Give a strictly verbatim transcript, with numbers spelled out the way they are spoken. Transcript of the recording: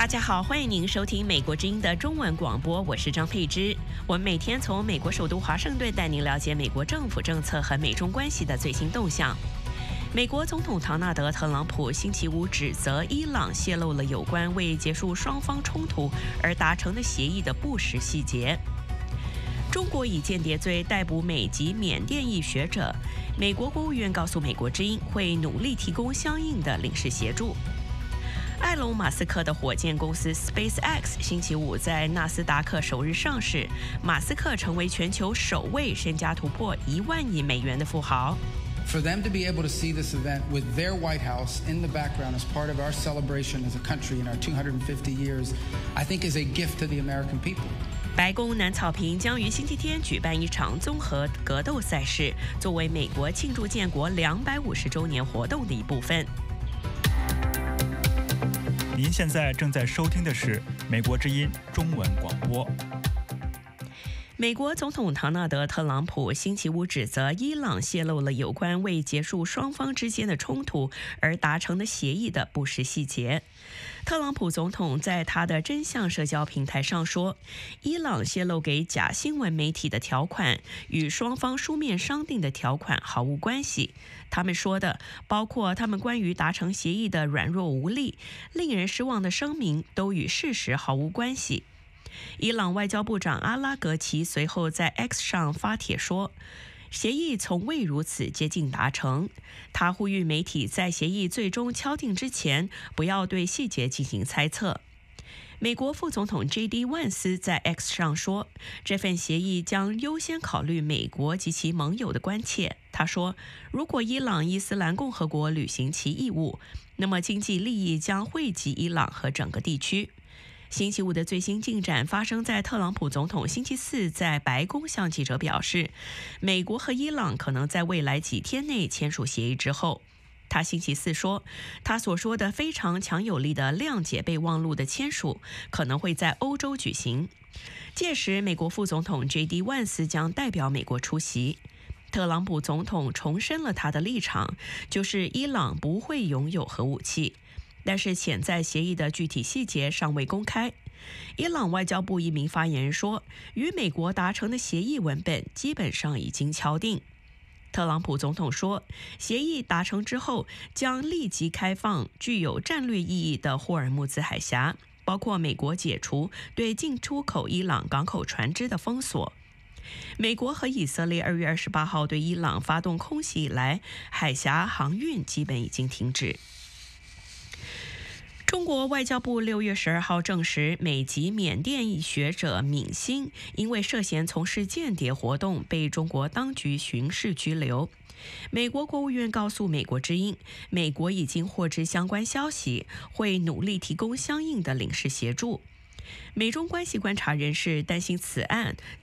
大家好，欢迎您收听美国之音的中文广播，我是张佩芝。我们每天从美国首都华盛顿带您了解美国政府政策和美中关系的最新动向。美国总统唐纳德·特朗普星期五指责伊朗泄露了有关为结束双方冲突而达成的协议的不实细节。中国以间谍罪逮捕美籍缅甸裔学者，美国国务院告诉美国之音会努力提供相应的领事协助。埃隆·马斯克的火箭公司 SpaceX 星期五在纳斯达克首日上市，马斯克成为全球首位身家突破一万亿美元的富豪。 For them to be able to see this event with their White House in the background as part of our celebration as a country in our two hundred fifty years, I think is a gift to the American people. 白宫南草坪将于星期天举办一场综合格斗赛事，作为美国庆祝建国两百五十周年活动的一部分。 您现在正在收听的是美国之音中文广播。 美国总统唐纳德·特朗普星期五指责伊朗泄露了有关为结束双方之间的冲突而达成的协议的不实细节。特朗普总统在他的真相社交平台上说，伊朗泄露给假新闻媒体的条款与双方书面商定的条款毫无关系。他们说的包括他们关于达成协议的软弱无力、令人失望的声明，都与事实毫无关系。伊朗外交部长阿拉格齐随后在 X 上发帖说，协议从未如此接近达成。他呼吁媒体在协议最终敲定之前，不要对细节进行猜测。美国副总统 J D 万斯在 X 上说，这份协议将优先考虑美国及其盟友的关切。他说，如果伊朗伊斯兰共和国履行其义务，那么经济利益将惠及伊朗和整个地区。星期五的最新进展发生在特朗普总统星期四在白宫向记者表示，美国和伊朗可能在未来几天内签署协议之后。他星期四说，他所说的非常强有力的谅解备忘录的签署可能会在欧洲举行，届时美国副总统 J D 万斯将代表美国出席。特朗普总统重申了他的立场，就是伊朗不会拥有核武器，但是潜在协议的具体细节尚未公开。伊朗外交部一名发言人说，与美国达成的协议文本基本上已经敲定。特朗普总统说，协议达成之后将立即开放具有战略意义的霍尔木兹海峡，包括美国解除对进出口伊朗港口船只的封锁。美国和以色列二月二十八号对伊朗发动空袭以来，海峡航运基本已经停止。中国外交部六月十二号证实，美籍缅甸裔学者闵欣因为涉嫌从事间谍活动被中国当局刑事拘留。美国国务院告诉美国之音，美国已经获知相关消息，会努力提供相应的领事协助。美中关系观察人士担心此案